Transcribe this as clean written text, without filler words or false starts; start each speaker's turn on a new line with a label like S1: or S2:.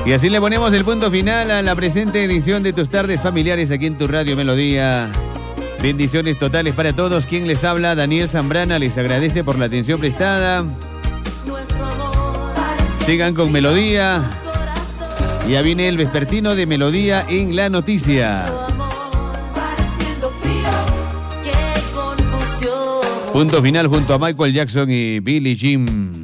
S1: Y así le ponemos el punto final a la presente edición de Tus Tardes Familiares aquí en tu Radio Melodía. Bendiciones totales para todos. Quien les habla, Daniel Zambrana, les agradece por la atención prestada. Sigan con Melodía. Ya viene el vespertino de Melodía en la noticia. Punto final junto a Michael Jackson y Billie Jean.